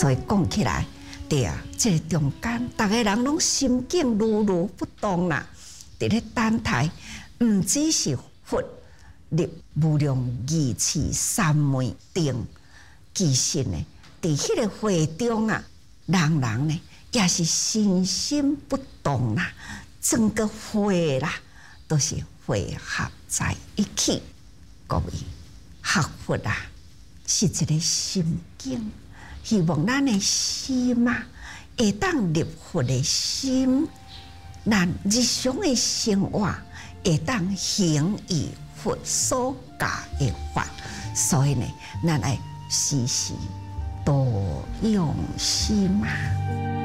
所以讲起来，对啊，这个中间，大家人拢心境如如不动啦。伫咧等待，毋只是佛入无量义气三昧定，其实呢，伫迄个会中啊，人呢也是身心不动啦，整个会啦都是汇合在一起。各位，学佛啊，是一个心境，希望咱的心啊，会当入佛的心。咱日常的生活会当行以佛所教的法，所以呢，咱来时时多用心啊。